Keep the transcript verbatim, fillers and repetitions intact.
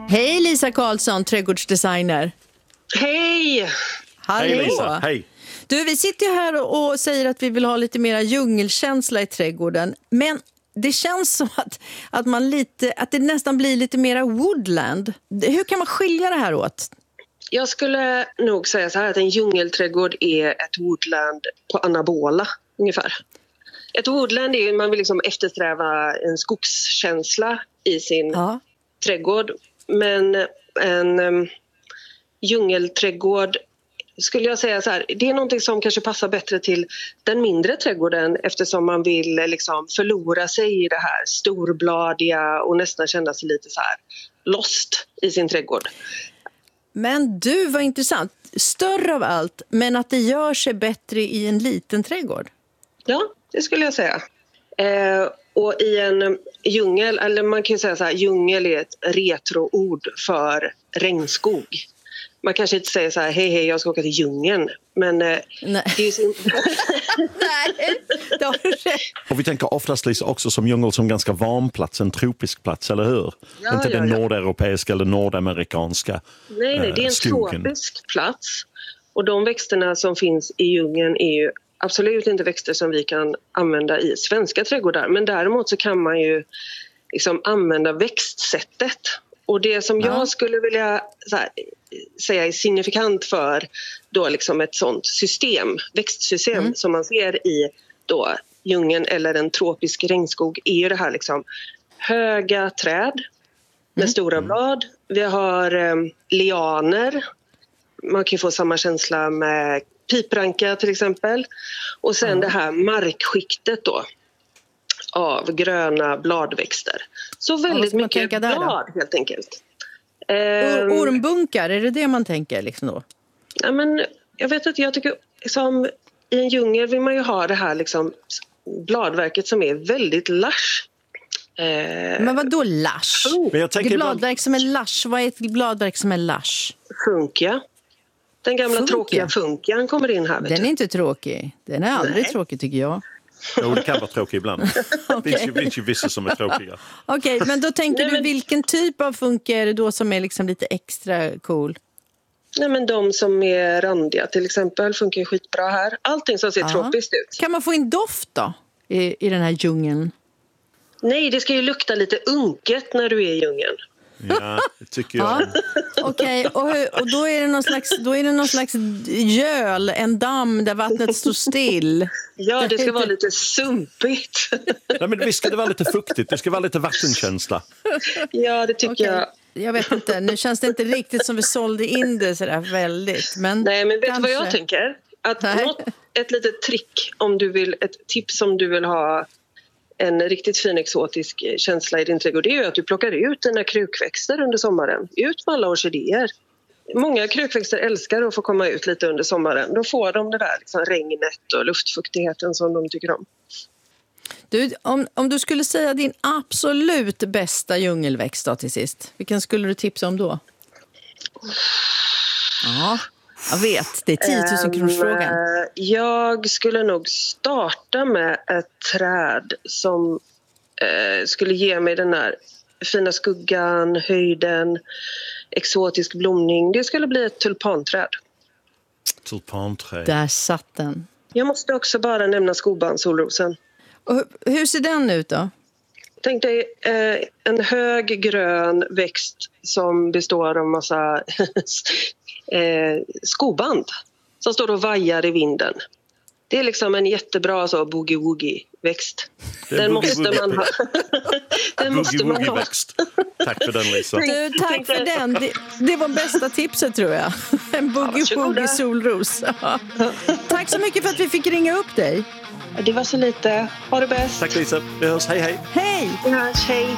Hej Lisa Karlsson, trädgårdsdesigner. Hej! Hallå. Hej Lisa, hej. Du, vi sitter ju här och säger att vi vill ha lite mera djungelkänsla i trädgården. Men det känns som att, att, man lite, att det nästan blir lite mera woodland. Hur kan man skilja det här åt? Jag skulle nog säga så här att en djungelträdgård är ett woodland på anabola ungefär. Ett woodland är ju, man vill liksom eftersträva en skogskänsla i sin Ja. trädgård. Men en um, djungelträdgård skulle jag säga så här, det är någonting som kanske passar bättre till den mindre trädgården eftersom man vill liksom förlora sig i det här storbladiga och nästan känna sig lite så här lost i sin trädgård. Men du, var intressant. Större av allt, men att det gör sig bättre i en liten trädgård. Ja, det skulle jag säga. Eh, och i en djungel, eller man kan ju säga så här, djungel är ett retroord för regnskog. Man kanske inte säger så här, hej hej jag ska åka till djungeln. Men eh, Nej. det är ju sin... Nej, det har du rätt. Och vi tänker oftast Lisa också som djungel som ganska varm plats, en tropisk plats, eller hur? Ja, inte ja, den ja. nordeuropeiska eller nordamerikanska. Nej, nej, det är en skogen. tropisk plats. Och de växterna som finns i djungeln är ju absolut inte växter som vi kan använda i svenska trädgårdar. Men däremot så kan man ju liksom använda växtsättet. Och det som jag Ja. skulle vilja så här, säga är signifikant för då liksom ett sånt system, växtsystem Mm. som man ser i då djungeln eller en tropisk regnskog är ju det här liksom höga träd med Mm. stora blad. Vi har eh, lianer. Man kan ju få samma känsla med pipranka till exempel. Och sen Mm. det här markskiktet då av gröna bladväxter. Så vad väldigt ska man mycket tänka där då? blad helt enkelt. Or- Ehm, ormbunkar, är det det man tänker liksom då? ja, men jag vet inte, jag tycker liksom, i en djungel vill man ju ha det här liksom, bladverket som är väldigt lush. Ehm, Men vad då lush? Men jag Ett tänker ibland, bladverk som är lush, vad är ett bladverk som är lush? funkia. Den gamla Funkia? tråkiga funkian kommer in här. Vet Den är du. inte tråkig. Den är aldrig Nej. tråkig tycker jag. jo, det kan vara tråkigt ibland. Det finns ju, finns ju vissa som är tråkiga. Okej, men då tänker Nej, du men- vilken typ av funky är det då som är liksom lite extra cool? Nej, men de som är randiga till exempel funkar ju skitbra här. Allting som ser Ja. tropiskt ut. Kan man få in doft då i, i den här djungeln? Nej, det ska ju lukta lite unket när du är i djungeln. Ja, det tycker jag. Ja. Okej, och, hur- och då är det någon slags, då är det någon slags göl, en damm där vattnet står still. Ja, det ska vara lite sumpigt. Nej, men visst ska det vara lite fuktigt, det ska vara lite vattenkänsla. Ja, det tycker Okej. jag. Jag vet inte, nu känns det inte riktigt som vi sålde in det sådär väldigt. Men Nej, men vet du kanske. vad jag tänker? Att Nej. något, ett litet trick, om du vill, ett tips om du vill ha en riktigt fin exotisk känsla i din trädgård, det är ju att du plockar ut dina krukväxter under sommaren. Ut med alla orkidéer. Många krukväxter älskar att få komma ut lite under sommaren. Då får de det där liksom regnet och luftfuktigheten som de tycker om. Du, om, om du skulle säga din absolut bästa djungelväxt då till sist, vilken skulle du tipsa om då? Ja, jag vet, det är tio tusen kronors frågan. Eh, Jag skulle nog starta med ett träd som eh, skulle ge mig den här fina skuggan, höjden, exotisk blomning. Det skulle bli ett tulpanträd. Tulpanträd. Där satt den. Jag måste också bara nämna skoban-solrosen. Och hur, hur ser den ut då? Tänk dig eh, en hög grön växt som består av massa eh, skoband som står och vajar i vinden. Det är liksom en jättebra så boogie-woogie-växt. Det är Den boogie måste man ha. Den måste man ha. Boogie-woogie-växt. Tack för den Lisa. Du, tack för den. Det, det var bästa tipset tror jag. En boogie-woogie solros. Ja. Tack så mycket för att vi fick ringa upp dig. Det var så lite. Ha det bäst. Tack Lisa, vi hörs, hej hej. Hej! Vi hörs. Hej.